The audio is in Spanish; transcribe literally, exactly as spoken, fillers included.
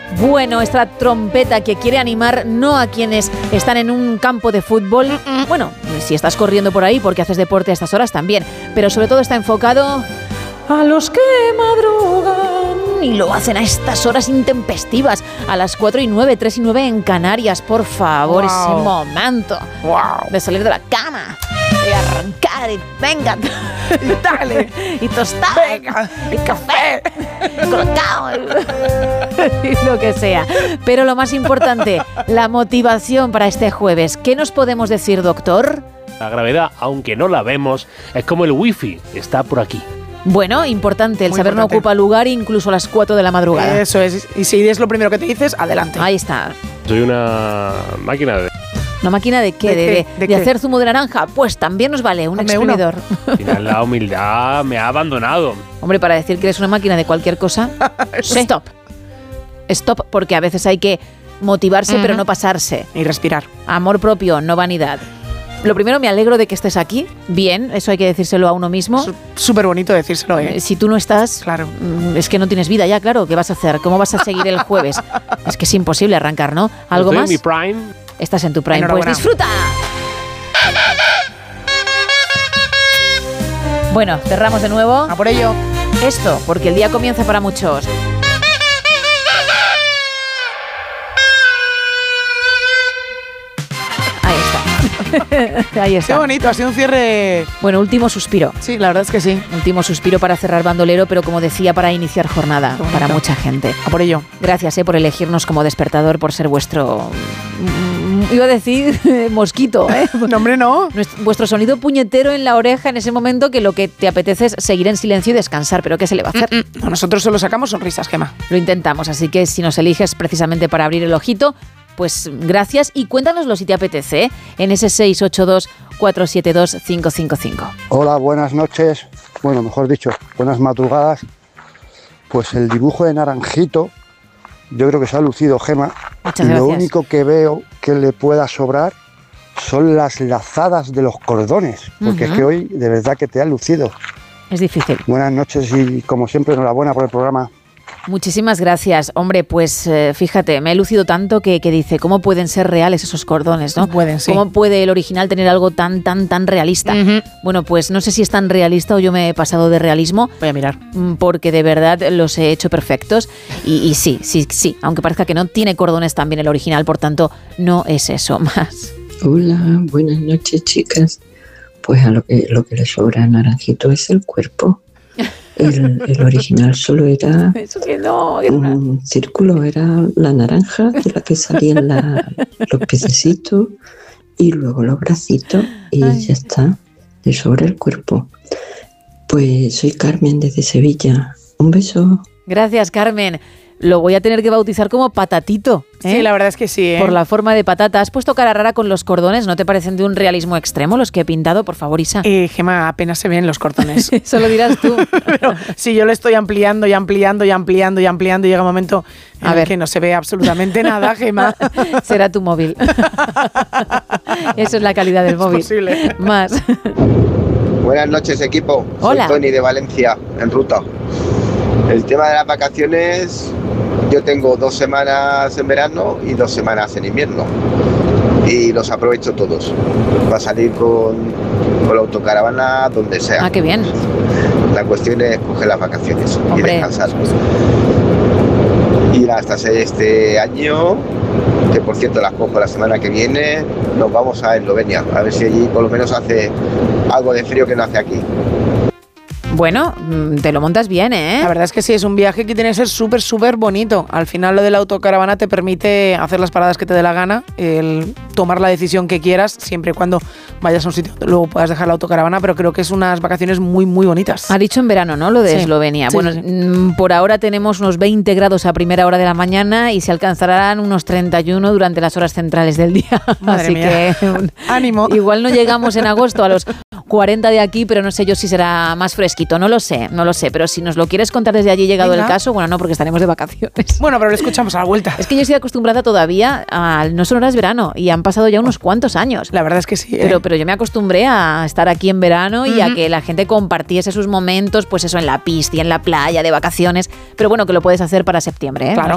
Bueno, esta trompeta que quiere animar no a quienes están en un campo de fútbol. Bueno, si estás corriendo por ahí porque haces deporte a estas horas también. Pero sobre todo está enfocado a los que madrugan y lo hacen a estas horas intempestivas. A las cuatro y nueve, tres y nueve en Canarias. Por favor, wow. Ese momento wow. de salir de la cama. Y arrancar y venga, y dale, y tostar, venga, y café, y colocado, y, y lo que sea. Pero lo más importante, la motivación para este jueves. ¿Qué nos podemos decir, doctor? La gravedad, aunque no la vemos, es como el wifi, está por aquí. Bueno, importante, el Muy saber importante. no ocupa lugar incluso a las cuatro de la madrugada. Eso es, y si es lo primero que te dices, adelante. Ahí está. Soy una máquina de... ¿Una máquina de qué? ¿De, ¿De, de, qué? de, ¿De de qué? hacer zumo de naranja? Pues también nos vale, un Dame exprimidor. Al final la humildad me ha abandonado. Hombre, para decir que eres una máquina de cualquier cosa, stop. Stop, porque a veces hay que motivarse, uh-huh. pero no pasarse. Y respirar. Amor propio, no vanidad. Lo primero, me alegro de que estés aquí. Bien, eso hay que decírselo a uno mismo. Súper bonito decírselo, ¿eh? Si tú no estás, claro. es que no tienes vida ya, claro. ¿Qué vas a hacer? ¿Cómo vas a seguir el jueves? Es que es imposible arrancar, ¿no? ¿Algo Estoy más? en mi prime. Estás en tu prime, pues disfruta. Bueno, cerramos de nuevo. A por ello. Esto, porque el día comienza para muchos. Ahí está. Ahí está. Qué bonito, ha sido un cierre. Bueno, último suspiro. Sí, la verdad es que sí. Último suspiro para cerrar bandolero, pero como decía, para iniciar jornada, para mucha gente. A por ello. Gracias eh, por elegirnos como despertador, por ser vuestro... Iba a decir mosquito, ¿eh? No, hombre, no. Nuestro, vuestro sonido puñetero en la oreja en ese momento que lo que te apetece es seguir en silencio y descansar, pero ¿qué se le va a hacer? Mm, mm. Nosotros solo sacamos sonrisas, Gemma. Lo intentamos, así que si nos eliges precisamente para abrir el ojito, pues gracias y cuéntanoslo si te apetece, ¿eh? En ese seis ocho dos, cuatro siete dos, cinco cinco cinco. Hola, buenas noches. Bueno, mejor dicho, buenas madrugadas. Pues el dibujo de Naranjito, yo creo que se ha lucido, Gema. Muchas y gracias. Lo único que veo que le pueda sobrar son las lazadas de los cordones, porque uh-huh. es que hoy de verdad que te ha lucido. Es difícil. Buenas noches y como siempre enhorabuena por el programa. Muchísimas gracias. Hombre, pues eh, fíjate, me he lucido tanto que, que dice, ¿cómo pueden ser reales esos cordones, no? Pueden, sí. ¿Cómo puede el original tener algo tan, tan, tan realista? Uh-huh. Bueno, pues no sé si es tan realista o yo me he pasado de realismo. Voy a mirar. Porque de verdad los he hecho perfectos. Y, y sí, sí, sí, aunque parezca que no, tiene cordones también el original, por tanto, no es eso más. Hola, buenas noches, chicas. Pues a lo que, lo que le sobra a Naranjito es el cuerpo. El, el original solo era Eso que no, que un no. círculo, era la naranja de la que salían la, los pececitos y luego los bracitos y Ay. ya está, le sobra el cuerpo. Pues soy Carmen desde Sevilla. Un beso. Gracias, Carmen. Lo voy a tener que bautizar como Patatito, ¿eh? Sí, la verdad es que sí, ¿eh? Por la forma de patata. ¿Has puesto cara rara con los cordones? ¿No te parecen de un realismo extremo los que he pintado? Por favor, Isa. Eh, Gemma, apenas se ven los cordones. Eso lo dirás tú. Pero si yo lo estoy ampliando y ampliando y ampliando y ampliando y llega un momento en a el ver. que no se ve absolutamente nada, Gemma. Será tu móvil. Eso es la calidad del es móvil. Posible. Más. Buenas noches, equipo. Hola. Soy Tony de Valencia, en ruta. El tema de las vacaciones, yo tengo dos semanas en verano y dos semanas en invierno. Y los aprovecho todos. Para salir con, con la autocaravana donde sea. Ah, qué bien. La cuestión es coger las vacaciones Hombre. y descansar. Y hasta este año, que por cierto las cojo la semana que viene, nos vamos a Eslovenia. A ver si allí por lo menos hace algo de frío que no hace aquí. Bueno, te lo montas bien, ¿eh? La verdad es que sí, es un viaje que tiene que ser súper, súper bonito. Al final lo de la autocaravana te permite hacer las paradas que te dé la gana, el tomar la decisión que quieras, siempre y cuando vayas a un sitio donde luego puedas dejar la autocaravana, pero creo que es unas vacaciones muy, muy bonitas. Ha dicho en verano, ¿no? Lo de Sí. Eslovenia. Sí, bueno, sí. por ahora tenemos unos veinte grados a primera hora de la mañana y se alcanzarán unos treinta y uno durante las horas centrales del día. Madre Así mía. que ánimo. Igual no llegamos en agosto a los cuarenta de aquí, pero no sé yo si será más fresquito. No lo sé, no lo sé. Pero si nos lo quieres contar desde allí llegado Venga. el caso, bueno, no, porque estaremos de vacaciones. Bueno, pero lo escuchamos a la vuelta. Es que yo estoy acostumbrada todavía al no son horas verano y han pasado ya unos cuantos años. La verdad es que sí. ¿eh? Pero, pero yo me acostumbré a estar aquí en verano y uh-huh. a que la gente compartiese sus momentos, pues eso, en la pista y en la playa, de vacaciones. Pero bueno, que lo puedes hacer para septiembre, ¿eh? Claro.